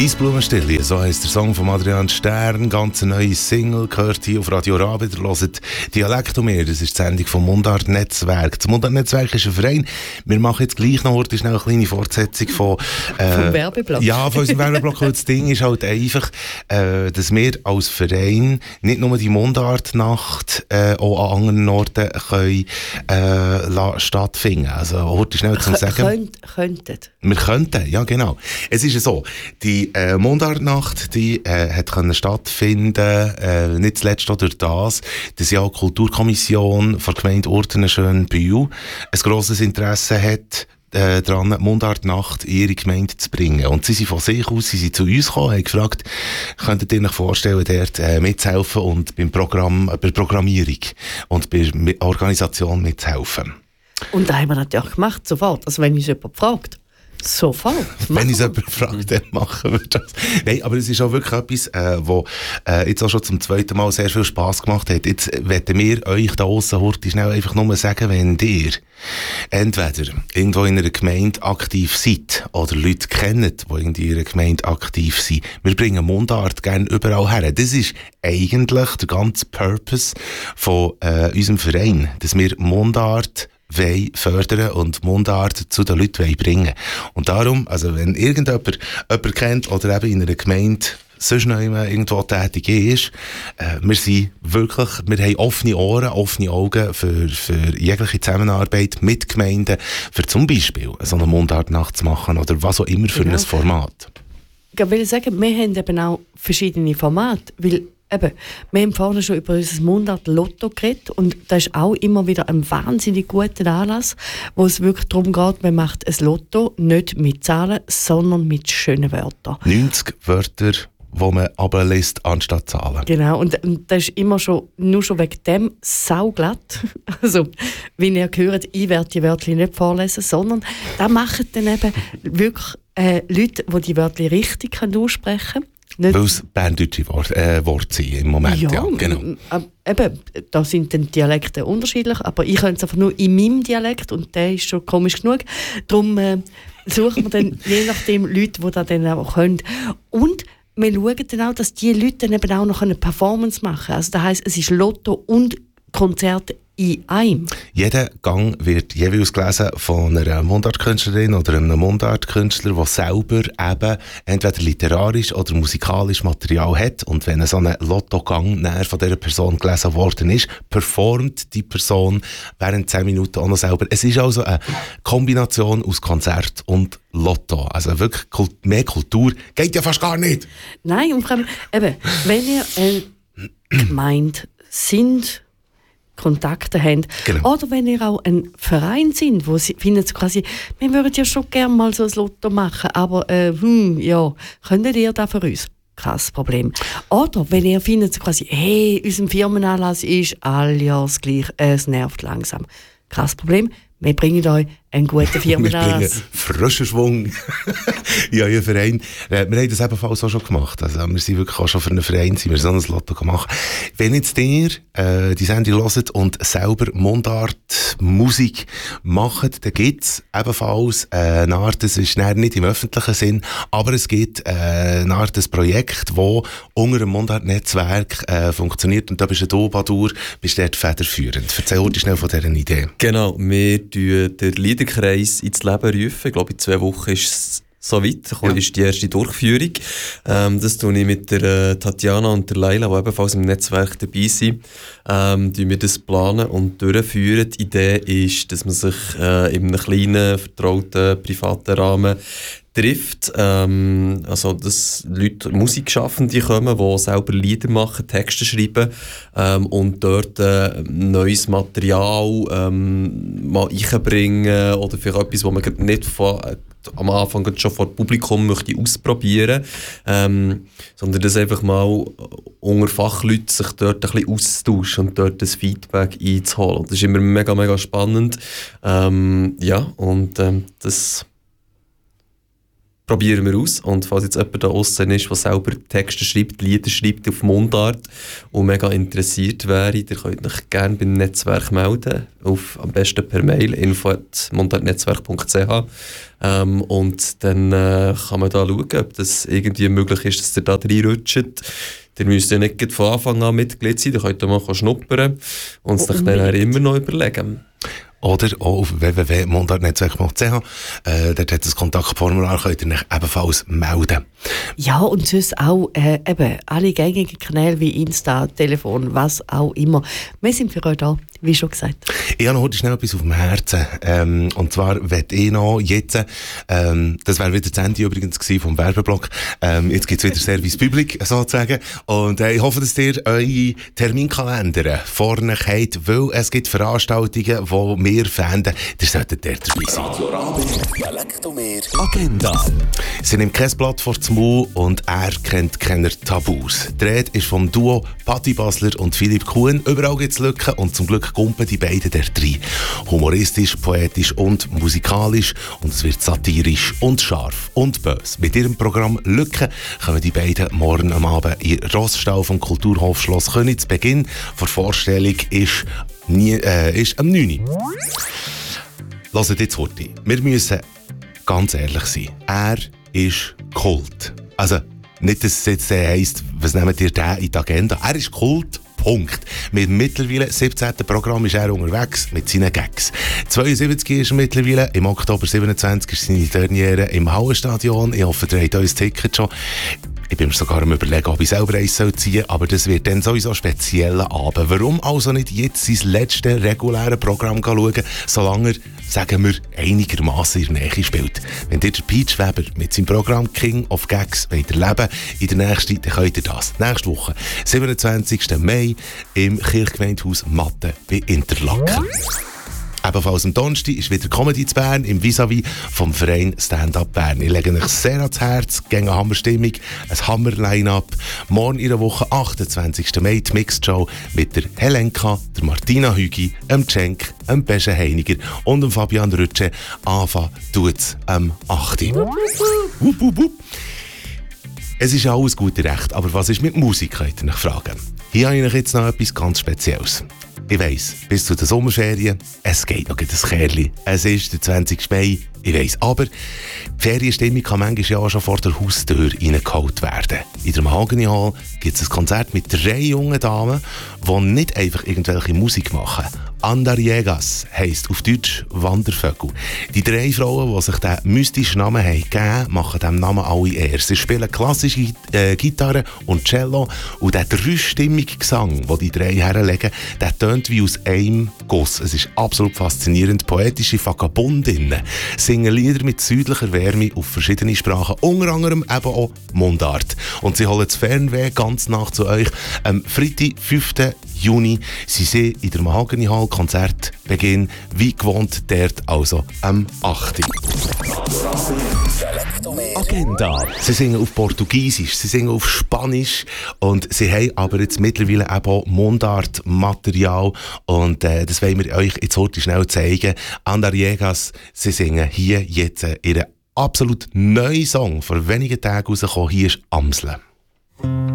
Eisblumenstille, so heisst der Song von Adrian Stern, ganz neue Single, gehört hier auf Radio Rabe, ihr hört Dialektomeer, das ist die Sendung vom Mundart-Netzwerk. Das Mundart-Netzwerk ist ein Verein, wir machen jetzt gleich noch heute schnell eine kleine Fortsetzung vom Werbeblock. Ja, von unserem Werbeblock, weil das Ding ist halt einfach, dass wir als Verein nicht nur die Mundartnacht auch an anderen Orten können, stattfinden. Also heute schnell zum Sagen. Könntet. Wir könnten, ja genau. Es ist ja so, die Mundartnacht, die hat können stattfinden, nicht zuletzt auch durch das, dass ja die Kulturkommission von der Gemeinde Urtenenschön-Bühl ein grosses Interesse hat, daran, die Mundartnacht in ihre Gemeinde zu bringen. Und sie sind von sich aus, sie sind zu uns gekommen, haben gefragt, könntet ihr euch vorstellen, dort mitzuhelfen und bei der Programmierung und bei der Organisation mitzuhelfen? Und da haben wir natürlich gemacht, sofort. Also wenn uns jemand fragt, sofort. Wenn uns jemand fragt, dann machen wir das. Nein, aber es ist auch wirklich etwas, was jetzt auch schon zum zweiten Mal sehr viel Spass gemacht hat. Jetzt wollen wir euch da draussen heute schnell einfach nur sagen, wenn ihr entweder irgendwo in einer Gemeinde aktiv seid oder Leute kennt, die in ihrer Gemeinde aktiv sind. Wir bringen Mundart gerne überall her. Das ist eigentlich der ganze Purpose von unserem Verein, dass wir Mundart fördern und Mundart zu den Leuten bringen. Und darum, also wenn irgendjemand kennt oder eben in einer Gemeinde sonst noch irgendwo tätig ist, wir haben offene Ohren, offene Augen für jegliche Zusammenarbeit mit Gemeinden, für zum Beispiel so eine Mundartnacht zu machen oder was auch immer für ein Format. Ich will sagen, wir haben eben auch verschiedene Formate, weil eben, wir haben vorhin schon über unser Mundart-Lotto geredet und das ist auch immer wieder ein wahnsinnig guter Anlass, wo es wirklich darum geht, man macht ein Lotto nicht mit Zahlen, sondern mit schönen Wörtern. 90 Wörter, die man ablässt, anstatt Zahlen. Genau, und das ist immer schon, nur schon wegen dem sauglatt. Also, wie ihr hört, ich werde die Wörter nicht vorlesen, sondern da machen dann eben wirklich Leute, die die Wörter richtig aussprechen können. Weil es berndeutsche Worte sind im Moment. Ja, genau. Eben, da sind die Dialekte unterschiedlich, aber ich könnte es einfach nur in meinem Dialekt und der ist schon komisch genug. Darum suchen wir dann je nachdem Leute, die das dann auch können. Und wir schauen dann auch, dass die Leute dann eben auch noch eine Performance machen können. Also das heisst, es ist Lotto und Konzert in einem. Jeder Gang wird jeweils gelesen von einer Mundartkünstlerin oder einem Mundartkünstler, der selber eben entweder literarisch oder musikalisch Material hat. Und wenn so ein Lottogang näher von dieser Person gelesen worden ist, performt die Person während 10 Minuten auch noch selber. Es ist also eine Kombination aus Konzert und Lotto. Also wirklich mehr Kultur geht ja fast gar nicht. Nein, und vor allem, eben, wenn ihr gemeint sind, Kontakte haben. Genau. Oder wenn ihr auch ein Verein sind, wo sie finden so quasi, wir würden ja schon gerne mal so ein Lotto machen, aber ja, könntet ihr das für uns? Kein Problem. Oder wenn ihr findet so quasi, hey, unser Firmenanlass ist alljährlich gleich, es nervt langsam. Kein Problem. Wir bringen euch einen guten Firmenanlass. Wir bringen frischen Schwung. Ja, ihr Verein. Wir haben das ebenfalls auch schon gemacht. Also, wir sind wirklich auch schon für einen Verein, sind wir so ein Lotto gemacht. Wenn jetzt ihr die Sendung hört und selber Mundart-Musik macht, dann gibt es ebenfalls eine Art, das ist nicht im öffentlichen Sinn, aber es gibt eine Art des Projekt, das unter dem Mundart-Netzwerk funktioniert. Und da bist du, Badur, bist dort federführend. Erzähl uns schnell von dieser Idee. Genau, wir rufen den Liederkreis ins Leben. Ich glaube, in 2 Wochen ist es soweit. Ja. Ist die erste Durchführung. Das tue ich mit der Tatjana und der Laila, die ebenfalls im Netzwerk dabei sind. Wir das planen und durchführen. Die Idee ist, dass man sich in einem kleinen, vertrauten, privaten Rahmen trifft, also dass Leute, Musikschaffende kommen, die selber Lieder machen, Texte schreiben und dort neues Material mal einbringen oder vielleicht etwas, was man nicht am Anfang schon vor dem Publikum möchte ausprobieren, sondern das einfach mal unter Fachleuten sich dort ein bisschen austauschen und dort das Feedback einzuholen. Das ist immer mega, mega spannend. Das probieren wir aus. Und falls jetzt jemand da aussen ist, der selber Texte schreibt, Lieder schreibt auf Mundart und mega interessiert wäre, ihr könnt euch gerne beim Netzwerk melden. Am besten per Mail info@mundartnetzwerk.ch. Und dann kann man da schauen, ob das irgendwie möglich ist, dass ihr da reinrutscht. Ihr müsst ja nicht von Anfang an Mitglied sein, ihr könnt mal schnuppern und es sich dann immer noch überlegen. Oder auch auf www.mundartnetzwerk.ch. Dort hat das Kontaktformular, könnt ihr euch ebenfalls melden. Ja, und sonst auch eben alle gängigen Kanäle wie Insta, Telefon, was auch immer. Wir sind für euch da, wie schon gesagt. Ich habe noch heute schnell etwas auf dem Herzen. Und zwar möchte ich noch jetzt, das wäre wieder das Ende übrigens vom Werbeblock, jetzt gibt es wieder Service Public sozusagen. Und ich hoffe, dass ihr eure Terminkalender vorne habt, weil es gibt Veranstaltungen, die wir fänden, ihr solltet dort dabei sein. Radio Rabe, Dialektomeer, Agenda. Sie nimmt kein Blatt vor den Mund und er kennt keine Tabus. Die Rede ist vom Duo Patti Basler und Philipp Kuhn. Überall gibt es Lücken und zum Glück kumpen die beiden der drei. Humoristisch, poetisch und musikalisch und es wird satirisch und scharf und böse. Mit ihrem Programm Lücken kommen die beiden morgen am Abend in Rossstall vom Kulturhof Schloss Königs. Beginn der Vorstellung ist am 9. Hört jetzt heute. Wir müssen ganz ehrlich sein. Er ist Kult. Also, nicht, dass es jetzt heisst, was nehmt ihr da in die Agenda? Er ist Kult. Punkt. Mit mittlerweile 17. Programm ist er unterwegs mit seinen Gags. 72 ist er mittlerweile. Im Oktober 27 ist seine Derniere im Hallenstadion. Ich hoffe, ihr habt euch das Ticket schon. Ich bin mir sogar am Überlegen, ob ich selber eins ziehen soll, aber das wird dann sowieso ein spezieller Abend. Warum also nicht jetzt sein letztes reguläres Programm schauen, solange er, sagen wir, einigermaßen in der Nähe spielt. Wenn ihr den Peach Weber mit seinem Programm King of Gags erleben in der nächsten, dann könnt ihr das. Nächste Woche, 27. Mai, im Kirchgemeindehaus Matte bei Interlaken. Ebenfalls am Donnerstag ist wieder Comedy zu Bern im Vis-à-vis vom Verein Stand-Up Bern. Ich lege euch sehr ans Herz, gegen eine Hammerstimmung, ein Hammer-Line-Up. Morgen in der Woche, 28. Mai, die Mixed-Show mit der Helenka, der Martina Hügi, dem Cenk, dem Besche Heiniger und dem Fabian Rütsche. Anfangen tut's am 8. Es ist alles gute Recht, aber was ist mit Musik, könnt ihr euch fragen. Hier habe ich euch jetzt noch etwas ganz Spezielles. Ich weiss, bis zu den Sommerferien, es geht noch ein Kerli. Es ist der 20. Mai, ich weiss. Aber die Ferienstimmung kann manchmal ja auch schon vor der Haustür reingeholt werden. In der Mahogany Hall gibt es ein Konzert mit 3 jungen Damen, die nicht einfach irgendwelche Musik machen. Andariegas heisst auf Deutsch Wandervögel. Die 3 Frauen, die sich diesen mystischen Namen haben gegeben, machen diesem Namen alle eher. Sie spielen klassische Gitarre und Cello und der dreistimmige Gesang, den die 3 herlegen, der tönt wie aus einem Guss. Es ist absolut faszinierend. Poetische Vagabundinnen singen Lieder mit südlicher Wärme auf verschiedene Sprachen, unter anderem eben auch Mundart. Und sie holen das Fernweh ganz nach zu euch. Am Freitag, 5. Juni, sie in der Mahogany Hall. Konzertbeginn, wie gewohnt, dort also am 8. Agenda. Sie singen auf Portugiesisch, sie singen auf Spanisch und sie haben aber jetzt mittlerweile eben auch Mundart-Material und das wollen wir euch jetzt heute schnell zeigen. Andariegas, sie singen hier jetzt ihren absolut neuen Song, vor wenigen Tagen rausgekommen, hier ist Amsle.